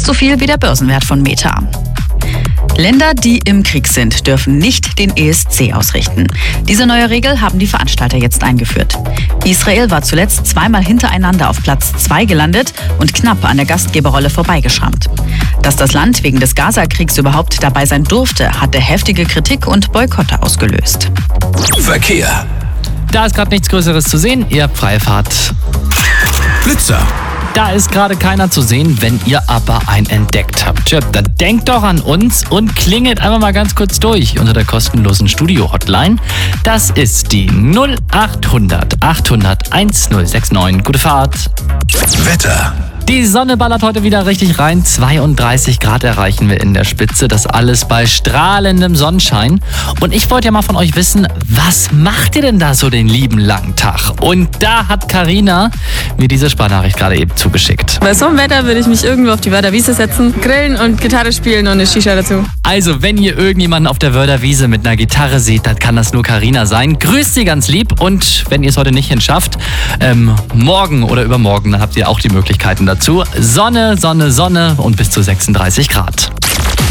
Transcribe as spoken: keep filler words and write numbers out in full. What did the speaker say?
ist so viel wie der Börsenwert von Meta. Länder, die im Krieg sind, dürfen nicht den E S C ausrichten. Diese neue Regel haben die Veranstalter jetzt eingeführt. Israel war zuletzt zweimal hintereinander auf Platz zwei gelandet und knapp an der Gastgeberrolle vorbeigeschrammt. Dass das Land wegen des Gaza-Kriegs überhaupt dabei sein durfte, hatte heftige Kritik und Boykotte ausgelöst. Verkehr. Da ist gerade nichts Größeres zu sehen, ihr habt freie Fahrt. Blitzer. Da ist gerade keiner zu sehen, wenn ihr aber einen entdeckt habt. Tja, dann denkt doch an uns und klingelt einfach mal ganz kurz durch unter der kostenlosen Studio-Hotline. Das ist die null achthundert achthundert1069. Gute Fahrt. Wetter. Die Sonne ballert heute wieder richtig rein. zweiunddreißig Grad erreichen wir in der Spitze. Das alles bei strahlendem Sonnenschein. Und ich wollte ja mal von euch wissen, was macht ihr denn da so den lieben langen Tag? Und da hat Carina mir diese Sprachnachricht gerade eben zugeschickt. Bei so einem Wetter würde ich mich irgendwo auf die Wörderwiese setzen, grillen und Gitarre spielen und eine Shisha dazu. Also, wenn ihr irgendjemanden auf der Wörderwiese mit einer Gitarre seht, dann kann das nur Carina sein. Grüßt sie ganz lieb und wenn ihr es heute nicht hinschafft, ähm, morgen oder übermorgen, dann habt ihr auch die Möglichkeiten dazu. Sonne, Sonne, Sonne und bis zu sechsunddreißig Grad.